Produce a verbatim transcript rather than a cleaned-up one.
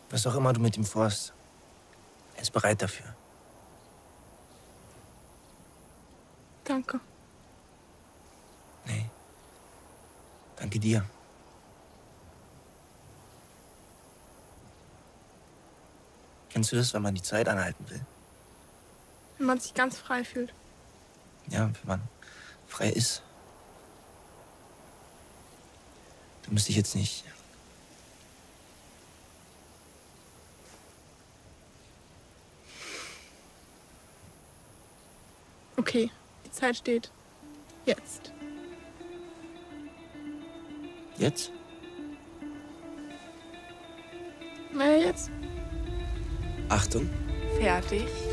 Was auch immer du mit ihm vorhast, er ist bereit dafür. Danke. Nee. Danke dir. Kennst du das, wenn man die Zeit anhalten will? Wenn man sich ganz frei fühlt. Ja, wenn man frei ist. Du musst dich jetzt nicht. Okay, die Zeit steht. Jetzt. Jetzt? Na ja, jetzt. Achtung. Fertig.